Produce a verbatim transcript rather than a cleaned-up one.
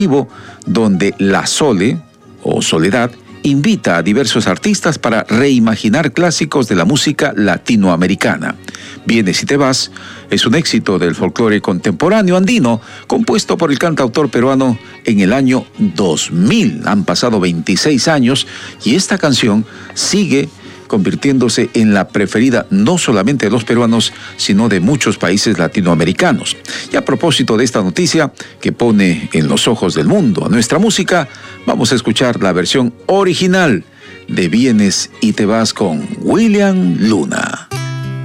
donde La Sole, o Soledad, invita a diversos artistas para reimaginar clásicos de la música latinoamericana. Vienes y te vas es un éxito del folclore contemporáneo andino, compuesto por el cantautor peruano en el año dos mil. Han pasado veintiséis años y esta canción sigue convirtiéndose en la preferida no solamente de los peruanos, sino de muchos países latinoamericanos. Y a propósito de esta noticia que pone en los ojos del mundo a nuestra música, vamos a escuchar la versión original de Vienes y te vas con William Luna.